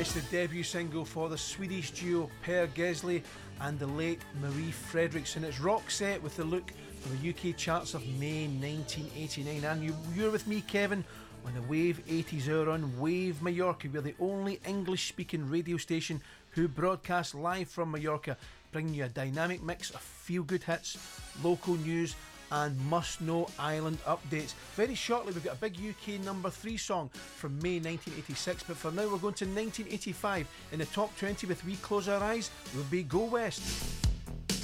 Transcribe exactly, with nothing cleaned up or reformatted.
It's the debut single for the Swedish duo Per Gessle and the late Marie Fredriksson. It's Roxette with the look from the U K charts of May nineteen eighty-nine. And you, you're with me, Kevin, on the Wave eighties hour on Wave Mallorca. We're the only English-speaking radio station who broadcast live from Mallorca, bringing you a dynamic mix of feel-good hits, local news and must-know island updates. Very shortly we've got a big U K number three song from May nineteen eighty-six, but for now we're going to nineteen eighty-five. In the top twenty with We Close Our Eyes will be Go West.